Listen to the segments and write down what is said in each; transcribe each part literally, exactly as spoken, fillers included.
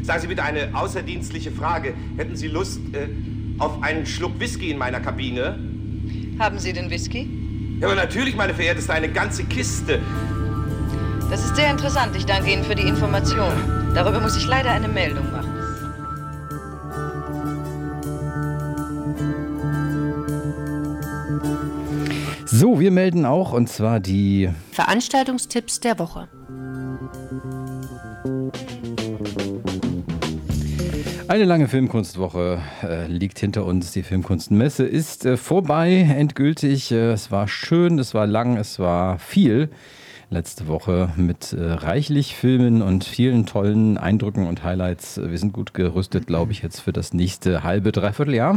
Sagen Sie bitte eine außerdienstliche Frage. Hätten Sie Lust äh, auf einen Schluck Whisky in meiner Kabine? Haben Sie den Whisky? Ja, aber natürlich, meine Verehrteste, eine ganze Kiste. Das ist sehr interessant. Ich danke Ihnen für die Information. Darüber muss ich leider eine Meldung machen. So, wir melden auch, und zwar die Veranstaltungstipps der Woche. Eine lange Filmkunstwoche äh, liegt hinter uns. Die Filmkunstmesse ist äh, vorbei, endgültig. Äh, es war schön, es war lang, es war viel. Letzte Woche mit äh, reichlich Filmen und vielen tollen Eindrücken und Highlights. Wir sind gut gerüstet, glaube ich, jetzt für das nächste halbe, dreiviertel Jahr.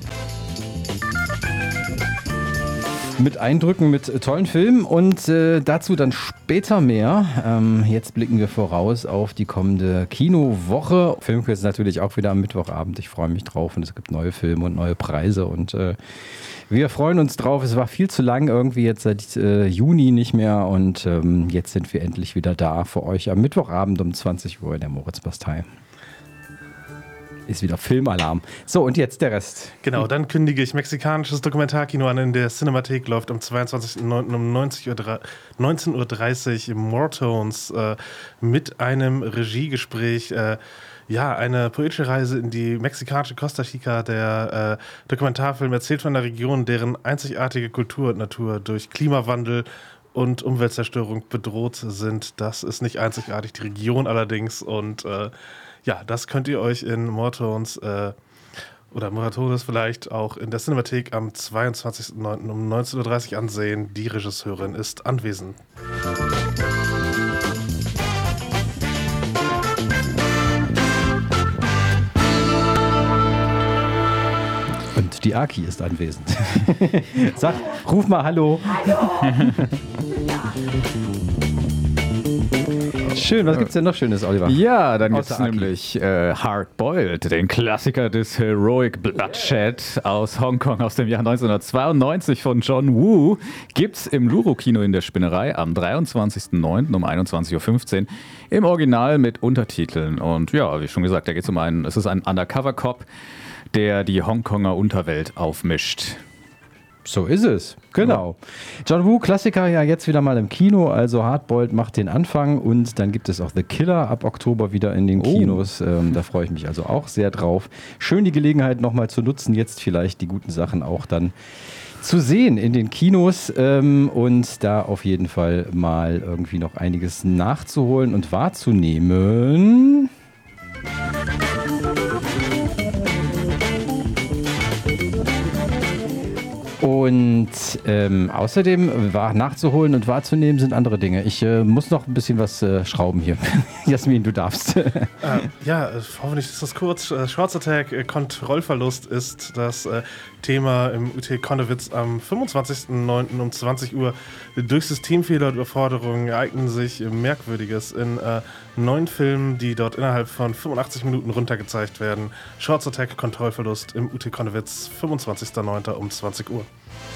Mit Eindrücken, mit tollen Filmen und äh, dazu dann später mehr. Ähm, jetzt blicken wir voraus auf die kommende Kinowoche. Filmquiz natürlich auch wieder am Mittwochabend. Ich freue mich drauf und es gibt neue Filme und neue Preise und äh, wir freuen uns drauf. Es war viel zu lang irgendwie jetzt seit äh, Juni nicht mehr und ähm, jetzt sind wir endlich wieder da für euch am Mittwochabend um zwanzig Uhr in der Moritzbastei. Ist wieder Filmalarm. So, und jetzt der Rest. Genau, dann kündige ich mexikanisches Dokumentarkino an. In der Cinemathek läuft am zweiundzwanzigsten neunten um neunzehn Uhr dreißig Mortones äh, mit einem Regiegespräch. Äh, ja, eine poetische Reise in die mexikanische Costa Rica. Der äh, Dokumentarfilm erzählt von einer Region, deren einzigartige Kultur und Natur durch Klimawandel und Umweltzerstörung bedroht sind. Das ist nicht einzigartig, die Region allerdings. Und äh, ja, das könnt ihr euch in Mortones äh, oder Moratones vielleicht auch in der Cinemathek am zweiundzwanzigsten neunten um neunzehn Uhr dreißig ansehen. Die Regisseurin ist anwesend. Und die Aki ist anwesend. Sag, ruf mal Hallo. Hallo. Schön, was gibt's denn noch Schönes, Oliver? Ja, dann gibt's Außer Aki. nämlich äh, Hard Boiled, den Klassiker des Heroic Bloodshed aus Hongkong aus dem Jahr neunzehnhundertzweiundneunzig von John Woo. Gibt's im Luro-Kino in der Spinnerei am dreiundzwanzigsten neunten um einundzwanzig Uhr fünfzehn im Original mit Untertiteln. Und ja, wie schon gesagt, da geht's um einen, es ist ein Undercover-Cop, der die Hongkonger Unterwelt aufmischt. So ist es, genau. John Woo, Klassiker, ja jetzt wieder mal im Kino, also Hardboiled macht den Anfang und dann gibt es auch The Killer ab Oktober wieder in den Kinos. Oh. Ähm, da freue ich mich also auch sehr drauf. Schön die Gelegenheit nochmal zu nutzen, jetzt vielleicht die guten Sachen auch dann zu sehen in den Kinos ähm, und da auf jeden Fall mal irgendwie noch einiges nachzuholen und wahrzunehmen. Und ähm, außerdem war nachzuholen und wahrzunehmen sind andere Dinge. Ich äh, muss noch ein bisschen was äh, schrauben hier. Jasmin, du darfst. äh, ja, hoffentlich ist das kurz. Äh, Shorts Attack, äh, Kontrollverlust ist das äh, Thema im U T Konnewitz am fünfundzwanzigsten neunten um zwanzig Uhr. Durch Systemfehler und Überforderungen ereignen sich äh, Merkwürdiges in äh, neun Filmen, die dort innerhalb von fünfundachtzig Minuten runtergezeigt werden. Shorts Attack, Kontrollverlust im U T Konnewitz, fünfundzwanzigsten neunten um zwanzig Uhr.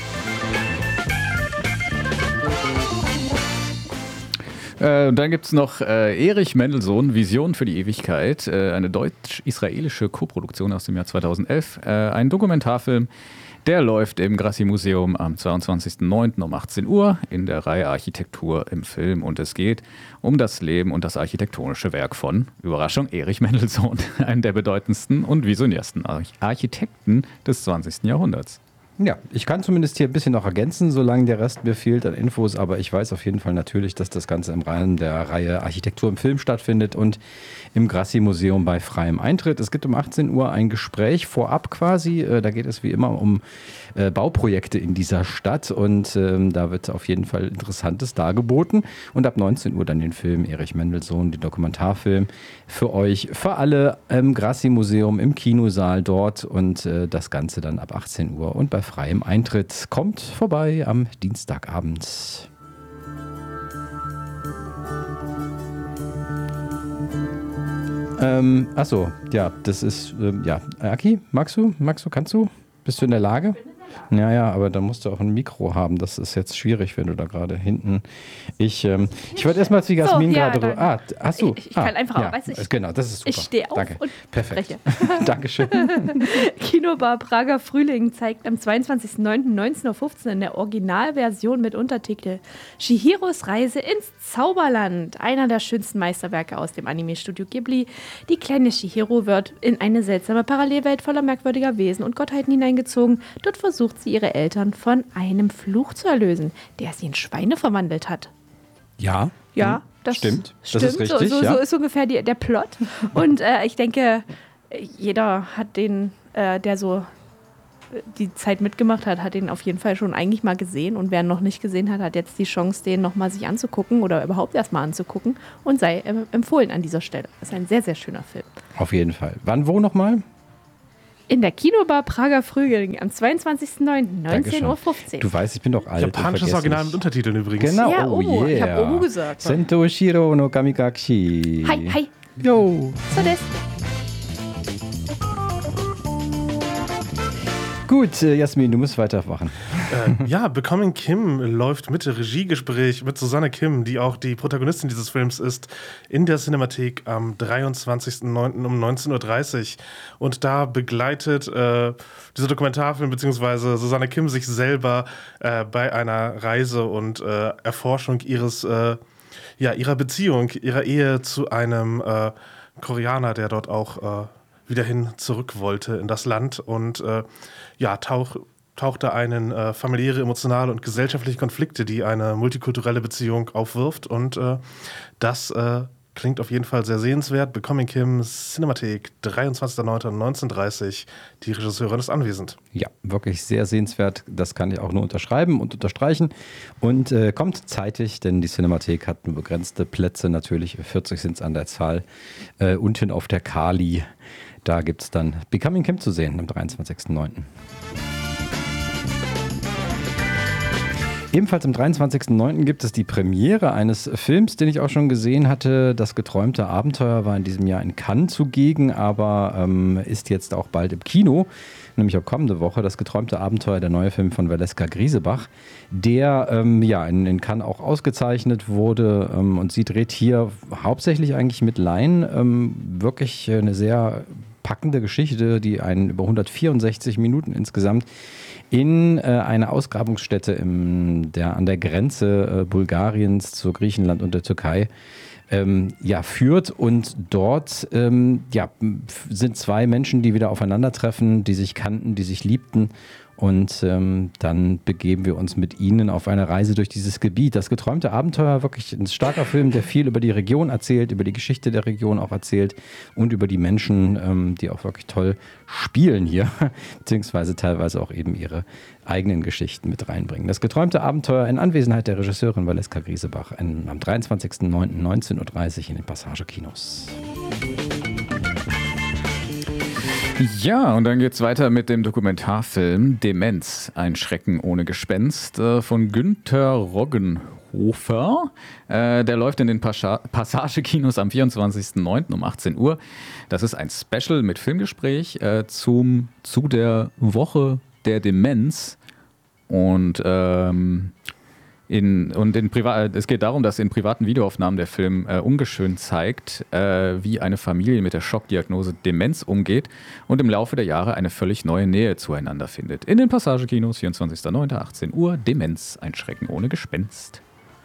Äh, dann gibt es noch äh, Erich Mendelsohn, Vision für die Ewigkeit, äh, eine deutsch-israelische Koproduktion aus dem Jahr zweitausendelf. Äh, ein Dokumentarfilm, der läuft im Grassi-Museum am zweiundzwanzigsten neunten um achtzehn Uhr in der Reihe Architektur im Film. Und es geht um das Leben und das architektonische Werk von, Überraschung, Erich Mendelsohn, einem der bedeutendsten und visionärsten Architekten des zwanzigsten Jahrhunderts. Ja, ich kann zumindest hier ein bisschen noch ergänzen, solange der Rest mir fehlt an Infos, aber ich weiß auf jeden Fall natürlich, dass das Ganze im Rahmen der Reihe Architektur im Film stattfindet und im Grassi-Museum bei freiem Eintritt. Es gibt um achtzehn Uhr ein Gespräch vorab quasi, da geht es wie immer um äh, Bauprojekte in dieser Stadt und ähm, da wird auf jeden Fall Interessantes dargeboten und ab neunzehn Uhr dann den Film Erich Mendelsohn, den Dokumentarfilm für euch, für alle im Grassi-Museum, im Kinosaal dort und äh, das Ganze dann ab achtzehn Uhr und bei freiem Eintritt. Kommt vorbei am Dienstagabend. Ähm, achso, ja, das ist, ähm, ja, Aki, magst du, magst du, kannst du? Bist du in der Lage? Ich bin in der Ja, ja, aber da musst du auch ein Mikro haben. Das ist jetzt schwierig, wenn du da gerade hinten. Ich, ähm, ich wollte erstmal zu Jasmin So, ja, gerade. dann- Ah, hast du? Ich- ich ah, kann einfach auch, weiß ich- Genau, das ist super. Ich stehe auf Danke. und Perfekt. spreche. Dankeschön. Kinobar Prager Frühling zeigt am zweiundzwanzigsten neunten neunzehn Uhr fünfzehn in der Originalversion mit Untertitel Chihiros Reise ins Zauberland, einer der schönsten Meisterwerke aus dem Anime-Studio Ghibli. Die kleine Chihiro wird in eine seltsame Parallelwelt voller merkwürdiger Wesen und Gottheiten hineingezogen. Dort versucht sie, ihre Eltern von einem Fluch zu erlösen, der sie in Schweine verwandelt hat. Ja. Ja, das Stimmt. Das stimmt. ist richtig, So, so, ja. so ist ungefähr die, der Plot. Und äh, ich denke, jeder hat den, äh, der so äh, die Zeit mitgemacht hat, hat den auf jeden Fall schon eigentlich mal gesehen. Und wer ihn noch nicht gesehen hat, hat jetzt die Chance, den nochmal sich anzugucken oder überhaupt erstmal anzugucken und sei äh, empfohlen an dieser Stelle. Das ist ein sehr, sehr schöner Film. Auf jeden Fall. Wann, wo nochmal? In der Kinobar Prager Frühling am zweiundzwanzigsten neunten neunzehn Uhr fünfzehn. Du weißt, ich bin doch alt. und Japanisches Original mit vergesslich. Untertiteln übrigens. Genau, Ja, oh, oh, ich yeah. hab Omu gesagt. Sento Shiro no Kamikashi. Hi, hi. Yo. So das. Gut, äh, Jasmin, du musst weitermachen. Äh, ja, Becoming Kim läuft mit Regiegespräch mit Susanne Kim, die auch die Protagonistin dieses Films ist, in der Cinemathek am dreiundzwanzigsten neunten um neunzehn Uhr dreißig. Und da begleitet äh, dieser Dokumentarfilm bzw. Susanne Kim sich selber äh, bei einer Reise und äh, Erforschung ihres, äh, ja, ihrer Beziehung, ihrer Ehe zu einem äh, Koreaner, der dort auch äh, wieder hin zurück wollte in das Land und äh, ja, tauch, taucht da einen äh, familiäre, emotionale und gesellschaftliche Konflikte, die eine multikulturelle Beziehung aufwirft und äh, das äh, klingt auf jeden Fall sehr sehenswert. Becoming Kim, Cinemathek, dreiundzwanzigsten neunten neunzehn Uhr dreißig. Die Regisseurin ist anwesend. Ja, wirklich sehr sehenswert. Das kann ich auch nur unterschreiben und unterstreichen. Und äh, kommt zeitig, denn die Cinemathek hat nur begrenzte Plätze, natürlich vierzig sind es an der Zahl. Äh, unten auf der Kali, da gibt es dann Becoming Kim zu sehen am dreiundzwanzigsten neunten Ebenfalls am dreiundzwanzigsten neunten gibt es die Premiere eines Films, den ich auch schon gesehen hatte. Das geträumte Abenteuer war in diesem Jahr in Cannes zugegen, aber ähm, ist jetzt auch bald im Kino, nämlich ab kommende Woche. Das geträumte Abenteuer, der neue Film von Valeska Griesebach, der ähm, ja in, in Cannes auch ausgezeichnet wurde ähm, und sie dreht hier hauptsächlich eigentlich mit Laien ähm, wirklich eine sehr packende Geschichte, die einen über hundertvierundsechzig Minuten insgesamt in äh, eine Ausgrabungsstätte im, der, an der Grenze äh, Bulgariens zu Griechenland und der Türkei ähm, ja, führt. Und dort ähm, ja, sind zwei Menschen, die wieder aufeinandertreffen, die sich kannten, die sich liebten. Und ähm, dann begeben wir uns mit ihnen auf eine Reise durch dieses Gebiet. Das geträumte Abenteuer, wirklich ein starker Film, der viel über die Region erzählt, über die Geschichte der Region auch erzählt und über die Menschen, ähm, die auch wirklich toll spielen hier, beziehungsweise teilweise auch eben ihre eigenen Geschichten mit reinbringen. Das geträumte Abenteuer in Anwesenheit der Regisseurin Valeska Griesebach in, am dreiundzwanzigsten neunten neunzehn Uhr dreißig in den Passage-Kinos. Ja, und dann geht's weiter mit dem Dokumentarfilm Demenz, ein Schrecken ohne Gespenst äh, von Günther Roggenhofer. Äh, der läuft in den Pascha- Passage-Kinos am vierundzwanzigsten neunten um achtzehn Uhr. Das ist ein Special mit Filmgespräch äh, zum, zu der Woche der Demenz. Und ähm, In, und in Priva- es geht darum, dass in privaten Videoaufnahmen der Film äh, ungeschönt zeigt, äh, wie eine Familie mit der Schockdiagnose Demenz umgeht und im Laufe der Jahre eine völlig neue Nähe zueinander findet. In den Passagekinos, vierundzwanzigsten neunten achtzehn Uhr, Demenz, ein Schrecken ohne Gespenst.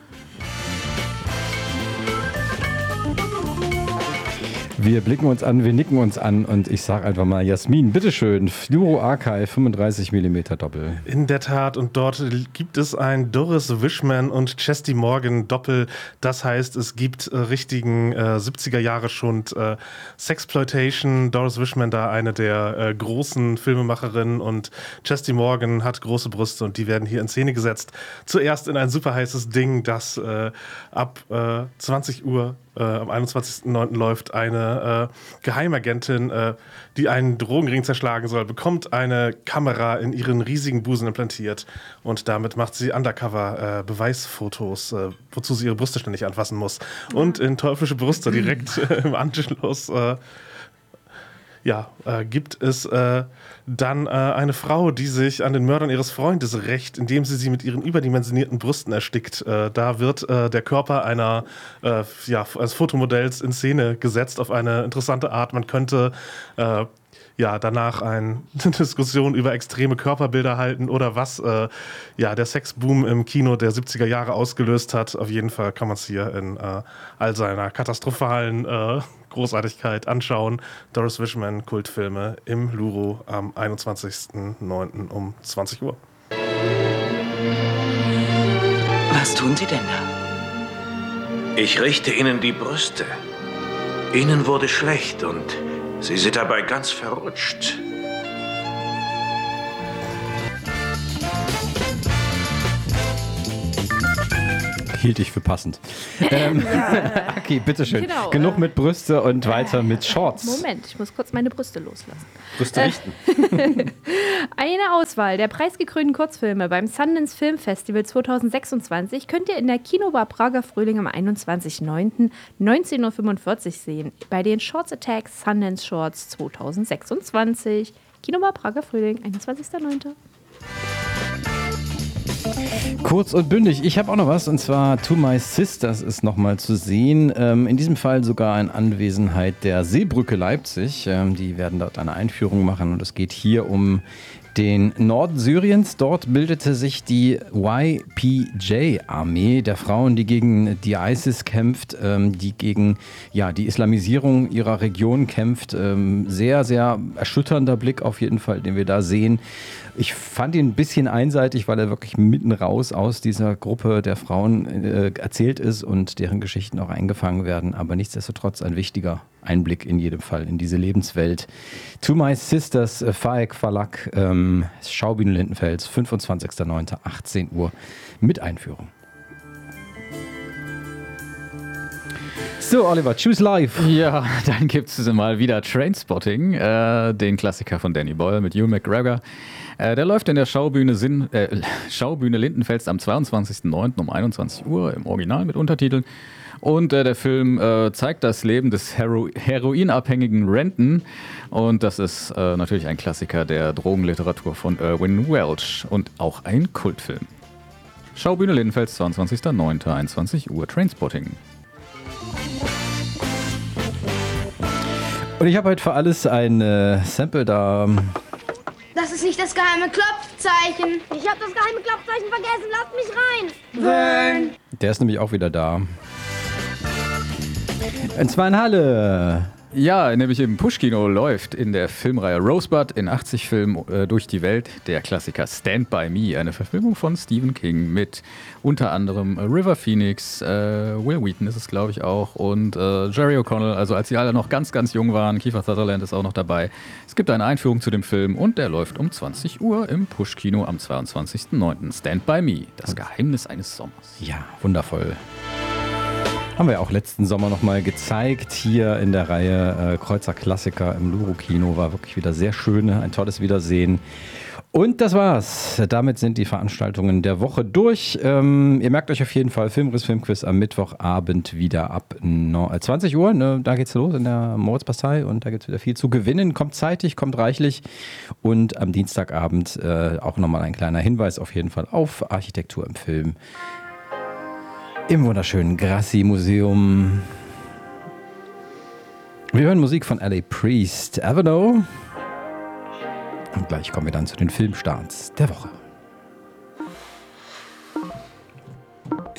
Wir blicken uns an, wir nicken uns an und ich sage einfach mal, Jasmin, bitteschön, Fluoro Archive fünfunddreißig Millimeter Doppel. In der Tat, und dort gibt es ein Doris Wishman und Chesty Morgan Doppel. Das heißt, es gibt äh, richtigen äh, siebziger Jahre Schund äh, Sexploitation. Doris Wishman da eine der äh, großen Filmemacherinnen und Chesty Morgan hat große Brüste und die werden hier in Szene gesetzt. Zuerst in ein super heißes Ding, das äh, ab äh, zwanzig Uhr Äh, am einundzwanzigsten neunten läuft. Eine äh, Geheimagentin, äh, die einen Drogenring zerschlagen soll, bekommt eine Kamera in ihren riesigen Busen implantiert und damit macht sie undercover äh, Beweisfotos, äh, wozu sie ihre Brüste ständig anfassen muss. Und in teuflische Brüste direkt äh, im Anschluss äh, ja, äh, gibt es äh, dann äh, eine Frau, die sich an den Mördern ihres Freundes rächt, indem sie sie mit ihren überdimensionierten Brüsten erstickt. Äh, da wird äh, der Körper einer äh, ja, eines Fotomodells in Szene gesetzt auf eine interessante Art. Man könnte äh, ja, danach eine Diskussion über extreme Körperbilder halten oder was äh, ja, der Sexboom im Kino der siebziger Jahre ausgelöst hat. Auf jeden Fall kann man es hier in äh, all seiner katastrophalen äh, Großartigkeit anschauen. Doris Wishman, Kultfilme im Luro am einundzwanzigsten neunten um zwanzig Uhr. Was tun Sie denn da? Ich richte Ihnen die Brüste. Ihnen wurde schlecht und Sie sind dabei ganz verrutscht. Hielt ich für passend. Ähm, okay, bitteschön. Genau, Genug äh, mit Brüste und weiter mit Shorts. Moment, ich muss kurz meine Brüste loslassen. Brüste richten. Eine Auswahl der preisgekrönten Kurzfilme beim Sundance Film Festival zweitausendsechsundzwanzig könnt ihr in der Kinobar Prager Frühling am einundzwanzigsten neunten neunzehn Uhr fünfundvierzig sehen. Bei den Shorts Attack Sundance Shorts zweitausendsechsundzwanzig. Kinobar Prager Frühling, einundzwanzigsten neunten Kurz und bündig. Ich habe auch noch was, und zwar To My Sisters ist nochmal zu sehen. Ähm, in diesem Fall sogar in Anwesenheit der Seebrücke Leipzig. Ähm, die werden dort eine Einführung machen, und es geht hier um den Norden Syriens. Dort bildete sich die Y P J-Armee der Frauen, die gegen die ISIS kämpft, ähm, die gegen ja, die Islamisierung ihrer Region kämpft. Ähm, sehr, sehr erschütternder Blick auf jeden Fall, den wir da sehen. Ich fand ihn ein bisschen einseitig, weil er wirklich mitten raus aus dieser Gruppe der Frauen äh, erzählt ist und deren Geschichten auch eingefangen werden. Aber nichtsdestotrotz ein wichtiger Einblick in jedem Fall in diese Lebenswelt. To My Sisters, äh, Faek Verlag, ähm, Schaubühne Lindenfels, fünfundzwanzigsten neunten achtzehn Uhr mit Einführung. So, Oliver, choose live. Ja, dann gibt es mal wieder Trainspotting, äh, den Klassiker von Danny Boyle mit Ewan McGregor. Äh, der läuft in der Schaubühne, Sinn, äh, Schaubühne Lindenfels am zweiundzwanzigsten neunten um einundzwanzig Uhr im Original mit Untertiteln. Und äh, der Film äh, zeigt das Leben des Hero- heroinabhängigen Renton. Und das ist äh, natürlich ein Klassiker der Drogenliteratur von Irwin Welsh und auch ein Kultfilm. Schaubühne Lindenfels, zweiundzwanzigsten neunten einundzwanzig Uhr, Trainspotting. Und ich habe heute für alles ein äh, Sample da. Das ist nicht das geheime Klopfzeichen. Ich habe das geheime Klopfzeichen vergessen. Lasst mich rein. Vern. Der ist nämlich auch wieder da. Und zwar in Halle. Ja, nämlich im Pushkino läuft in der Filmreihe Rosebud in achtzig Filmen äh, durch die Welt der Klassiker Stand By Me, eine Verfilmung von Stephen King mit unter anderem äh, River Phoenix, äh, Will Wheaton ist es, glaube ich, auch, und äh, Jerry O'Connell, also als sie alle noch ganz, ganz jung waren. Kiefer Sutherland ist auch noch dabei. Es gibt eine Einführung zu dem Film und der läuft um zwanzig Uhr im Pushkino am zweiundzwanzigsten neunten Stand By Me, das Geheimnis eines Sommers. Ja, wundervoll. Haben wir auch letzten Sommer nochmal gezeigt, hier in der Reihe äh, Kreuzer Klassiker im Luro-Kino. War wirklich wieder sehr schön, ein tolles Wiedersehen. Und das war's. Damit sind die Veranstaltungen der Woche durch. Ähm, ihr merkt euch auf jeden Fall, Filmriss, Filmquiz am Mittwochabend wieder ab zwanzig Uhr. Ne, da geht's los in der Moritzbastei und da gibt's wieder viel zu gewinnen. Kommt zeitig, kommt reichlich. Und am Dienstagabend äh, auch nochmal ein kleiner Hinweis auf jeden Fall auf Architektur im Film. Im wunderschönen Grassi-Museum. Wir hören Musik von L A Priest, Avenue. Und gleich kommen wir dann zu den Filmstarts der Woche.